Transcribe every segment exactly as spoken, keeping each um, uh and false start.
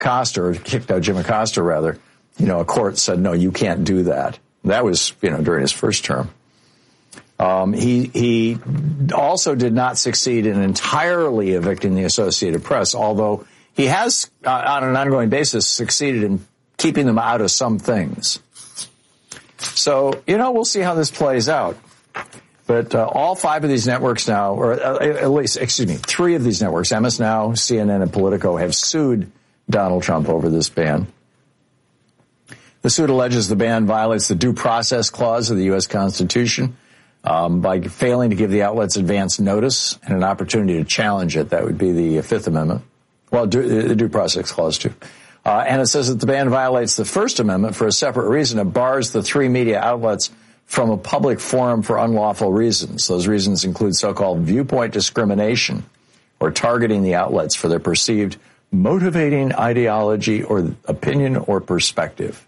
Acosta, or kicked out Jim Acosta, rather, you know, a court said, no, you can't do that. That was, you know, during his first term. Um, he he also did not succeed in entirely evicting the Associated Press, although he has, uh, on an ongoing basis, succeeded in keeping them out of some things. So, you know, we'll see how this plays out. But uh, all five of these networks now, or uh, at least, excuse me, three of these networks, M S Now, C N N, and Politico, have sued Donald Trump over this ban. The suit alleges the ban violates the due process clause of the U S Constitution um, by failing to give the outlets advance notice and an opportunity to challenge it. That would be the Fifth Amendment. Well, due, the due process clause, too. Uh, and it says that the ban violates the First Amendment for a separate reason. It bars the three media outlets from a public forum for unlawful reasons. Those reasons include so-called viewpoint discrimination, or targeting the outlets for their perceived motivating ideology or opinion or perspective.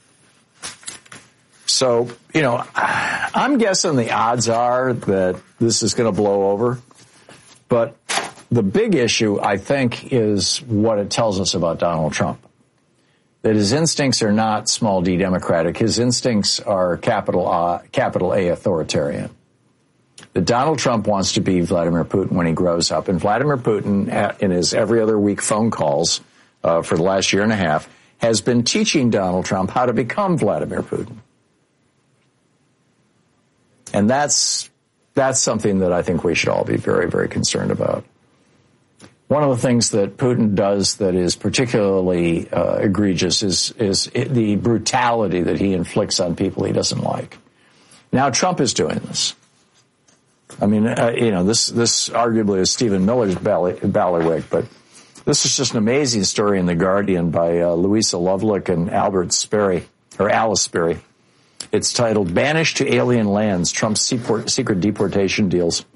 So, you know, I'm guessing the odds are that this is going to blow over. But the big issue, I think, is what it tells us about Donald Trump. That his instincts are not small d democratic. His instincts are capital A, capital A authoritarian. That Donald Trump wants to be Vladimir Putin when he grows up. And Vladimir Putin, in his every other week phone calls uh, for the last year and a half, has been teaching Donald Trump how to become Vladimir Putin. And that's that's something that I think we should all be very, very concerned about. One of the things that Putin does that is particularly uh, egregious is is it, the brutality that he inflicts on people he doesn't like. Now Trump is doing this. I mean, uh, you know, this this arguably is Stephen Miller's bally, ballywick, but this is just an amazing story in The Guardian by uh, Louisa Lovelock and Albert Sperry, or Alice Sperry. It's titled "Banished to Alien Lands: Trump's Secret Deportation Deals."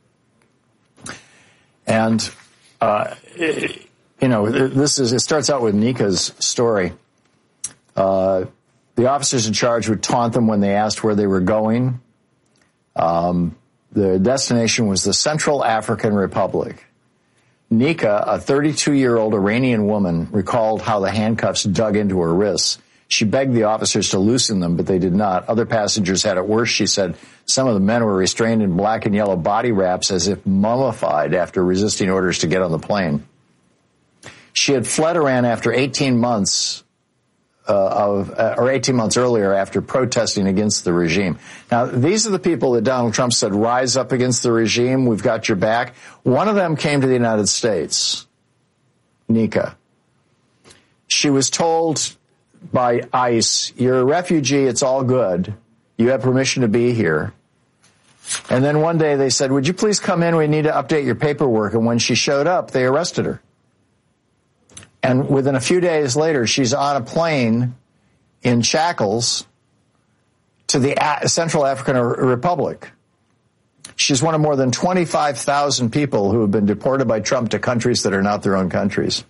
And Uh, you know, this is, it starts out with Nika's story. Uh, the officers in charge would taunt them when they asked where they were going. Um, the destination was the Central African Republic. Nika, a thirty-two-year-old Iranian woman, recalled how the handcuffs dug into her wrists. She begged the officers to loosen them, but they did not. Other passengers had it worse, she said. Some of the men were restrained in black and yellow body wraps as if mummified after resisting orders to get on the plane. She had fled Iran after eighteen months uh, of, uh, or eighteen months earlier after protesting against the regime. Now, these are the people that Donald Trump said, rise up against the regime, we've got your back. One of them came to the United States, Nika. She was told by ICE, you're a refugee, it's all good. You have permission to be here. And then one day they said, would you please come in? We need to update your paperwork. And when she showed up, they arrested her. And within a few days later, she's on a plane in shackles to the Central African Republic. She's one of more than twenty-five thousand people who have been deported by Trump to countries that are not their own countries.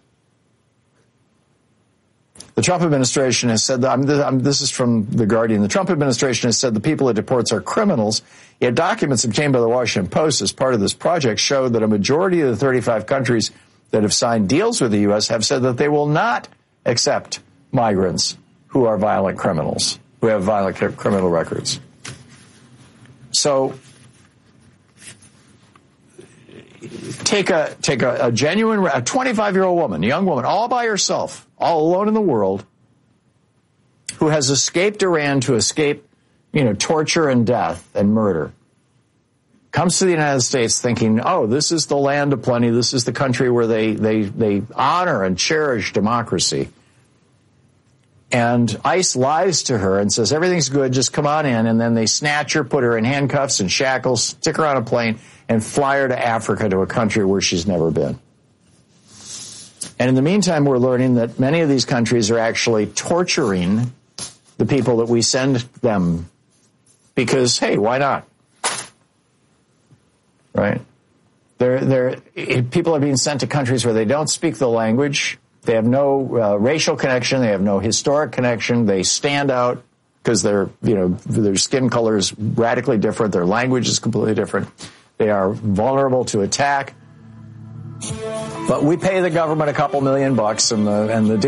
The Trump administration has said that, I'm, this is from The Guardian, the Trump administration has said the people it deports are criminals, yet documents obtained by the Washington Post as part of this project show that a majority of the thirty-five countries that have signed deals with the U S have said that they will not accept migrants who are violent criminals, who have violent criminal records. So take a take a, a genuine, a twenty-five-year-old woman, a young woman, all by herself, all alone in the world, who has escaped Iran to escape, you know, torture and death and murder, comes to the United States thinking, oh, this is the land of plenty, this is the country where they, they, they honor and cherish democracy. And ICE lies to her and says, everything's good, just come on in. And then they snatch her, put her in handcuffs and shackles, stick her on a plane, and fly her to Africa, to a country where she's never been. And in the meantime, we're learning that many of these countries are actually torturing the people that we send them because, hey, why not? Right? They're, they're, people are being sent to countries where they don't speak the language. They have no uh, racial connection. They have no historic connection. They stand out because their, you know, their skin color is radically different. Their language is completely different. They are vulnerable to attack. But we pay the government a couple million bucks, and the and the